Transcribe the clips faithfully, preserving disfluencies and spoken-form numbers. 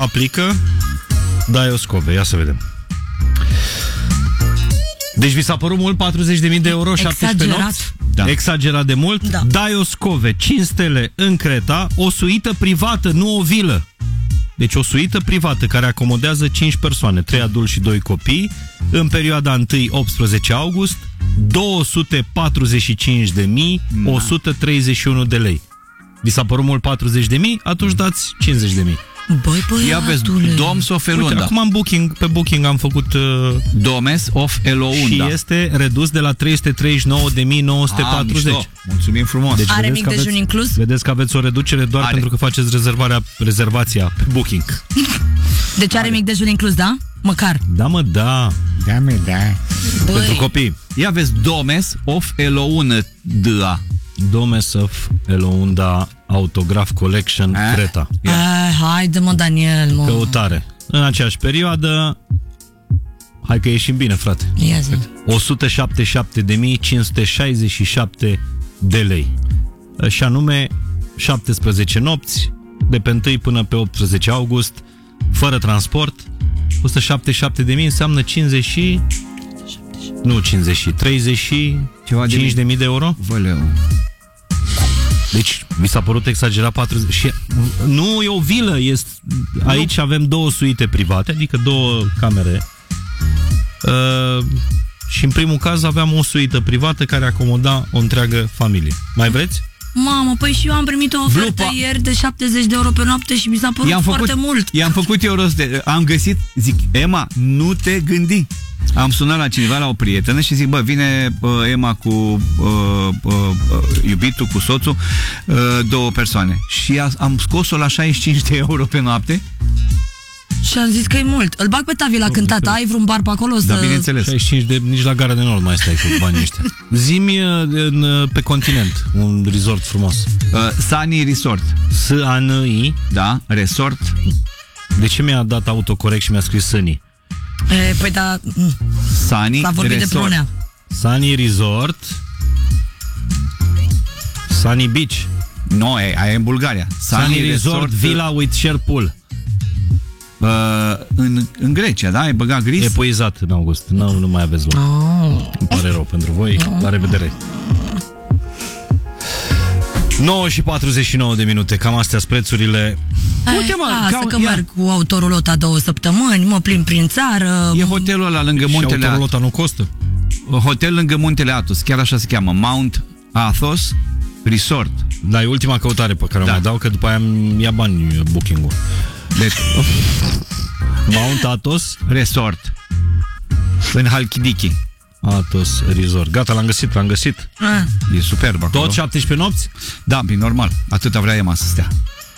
aplică Daioscove. Ia să vedem. Deci vi s-a părut mult patruzeci de mii de euro, șaptesprezece nopți? Da. Exagerat de mult? Da. Daioscove, cinci stele în Creta, o suită privată, nu o vilă. Deci o suită privată care acomodează cinci persoane, trei adulți și doi copii, în perioada întâi optsprezece august, două sute patruzeci și cinci de mii o sută treizeci și unu de lei. Vi s-a părut mult patruzeci de mii? Atunci dați cincizeci de mii. Băi, băiatule. Domes of Elunda. Uite, acum în booking, pe Booking am făcut uh, Domes of Elunda. Și este redus de la trei sute treizeci și nouă de mii nouă sute patruzeci. Ah, mulțumim frumos. Deci are mic dejun inclus? Vedeți că aveți o reducere doar are. pentru că faceți rezervarea, rezervația pe Booking. Deci are, are mic dejun inclus, da? Măcar. Da, mă, da. Da, mă, da. Băi. Pentru copii. Ia vezi Domes of Elunda. Domes of Elunda Autograph Collection eh? Creta. Eh, haide-mă, Daniel, mă. Căutare. În aceeași perioadă, hai că ieșim bine, frate. o sută șaptezeci și șapte de mii cinci sute șaizeci și șapte de lei. Și anume șaptesprezece nopți, de pe întâi până pe optsprezece august, fără transport. o sută șaptezeci și șapte de mii înseamnă cincizeci și... Nu cincizeci, treizeci și cinci de mii de euro. Văleu. Deci, vi s-a părut exagerat patruzeci. Și nu e o vilă, este... aici nu. Avem două suite private, adică două camere. Uh, și în primul caz aveam o suită privată care acomoda o întreagă familie. Mai vreți? Mamă, păi și eu am primit o ofertă Vlupa. ieri de șaptezeci de euro pe noapte și mi s-a părut i-am foarte făcut, mult. I-am făcut eu rost de... Am găsit, zic, Emma, nu te gândi. Am sunat la cineva, la o prietenă și zic, bă, vine uh, Emma cu uh, uh, iubitul, cu soțul, uh, două persoane. Și a, am scos-o la șaizeci și cinci de euro pe noapte. Și am zis că e mult. Îl bag pe Tavi la cântat. Ai vreun bar pe acolo? Să... Da, bineînțeles. șaizeci și cinci de, nici la Gara de Nord mai stai cu banii ăștia. Zi-mi în, pe continent un resort frumos. Uh, Sunny Resort. S-A-N-I. Da, resort. De ce mi-a dat autocorect și mi-a scris Sunny? E, păi da... Sunny S-a vorbit Resort. de prunea. Sunny Resort. Sunny Beach. Nu, no, aia e în Bulgaria. Sunny, Sunny Resort, Resort Villa with share pool. Uh, în, în Grecia, da? Ai băgat gris? Epuizat în august. Nu, nu mai aveți loc. Oh. Îmi pare rău pentru voi. La revedere. nouă și patruzeci și nouă de minute. Cam astea-s prețurile. Uite, mă, lasă ca, că ia. merg cu autorul Lota două săptămâni, mă plimb prin țară. E hotelul ăla lângă și Muntele autorul Athos. Lota nu costă? Hotel lângă Muntele Athos, chiar așa se cheamă, Mount Athos Resort. Da, e ultima căutare pe care da. o mai dau, că după aia îmi ia bani booking-ul. Deci, Mount Athos Resort în Halkidiki. Athos Resort. Gata, l-am găsit, l-am găsit. Ah. E superb acolo. Tot șaptesprezece nopți? Da, bine, normal. Atâta vrea Emma să stea.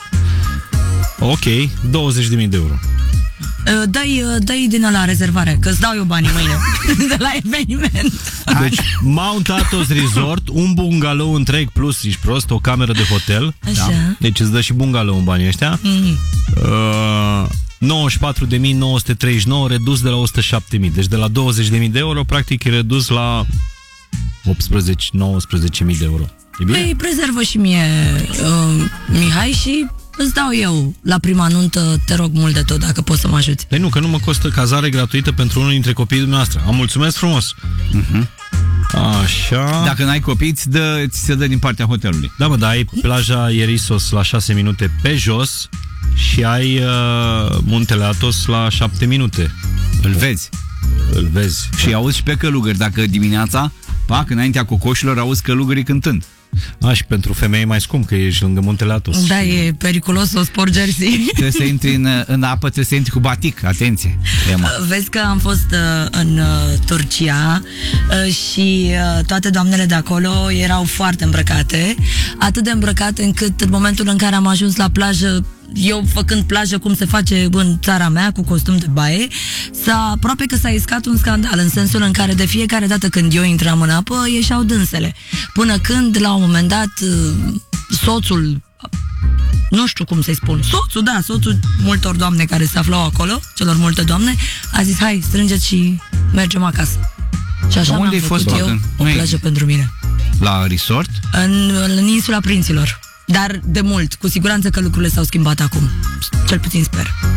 Ok, douăzeci de mii de euro. Dă-i, dă-i din ăla rezervare, că-ți dau eu banii mâine de la eveniment. Deci, Mount Athos Resort, un bungalou întreg plus, ești prost, o cameră de hotel. Așa. Da? Deci îți dă și bungalou în banii ăștia. Mm. Uh, nouăzeci și patru de mii nouă sute treizeci și nouă redus de la o sută șapte mii. Deci de la douăzeci de mii de euro, practic e redus la optsprezece nouăsprezece mii de euro. E bine? Păi, prezervă și mie, uh, Mihai, și îți dau eu la prima nuntă, te rog mult de tot, dacă poți să mă ajuți. Păi nu, că nu mă costă cazare gratuită pentru unul dintre copiii dumneavoastră. Am mulțumesc frumos. Uh-huh. Așa. Dacă n-ai copii, ți, dă, ți se dă din partea hotelului. Da, mă, dar ai plaja Ierisos la șase minute pe jos și ai uh, Muntele Athos la șapte minute. Îl vezi. Îl vezi. Și auzi și pe călugări. Dacă dimineața, pac, înaintea cocoșilor, auzi călugării cântând. A, și pentru femei e mai scump, că ești lângă Muntele Athos. Da, e periculos să o spor jersey. Trebuie să intri în, în apă, trebuie să intri cu batic. Atenție, Emma. Vezi că am fost uh, în uh, Turcia uh, și uh, toate doamnele de acolo erau foarte îmbrăcate. Atât de îmbrăcate încât în momentul în care am ajuns la plajă, eu făcând plajă cum se face în țara mea, cu costum de baie, s-a, aproape că s-a iscat un scandal, în sensul în care de fiecare dată când eu intram în apă, ieșeau dânsele. Până când, la un moment dat, soțul, nu știu cum să-i spun, soțul, da, soțul multor doamne care se aflau acolo, celor multe doamne, a zis, hai, strângeți și mergem acasă. Și așa mi-am făcut eu în... o plajă pentru mine. La resort? În, în insula Prinților. Dar de mult, cu siguranță că lucrurile s-au schimbat acum. Cel puțin sper.